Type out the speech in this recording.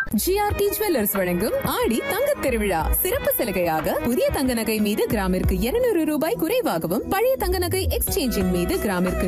GRT jewellers வழங்கும் ஆடி தங்கத் திருவிழா சிறப்பு சலுகையாக புதிய தங்க நகை மீது கிராமிற்கு 200 ரூபாய் குறைவாகவும் பழைய தங்க நகை எக்ஸ்சேஞ்சின் மீது கிராமிற்கு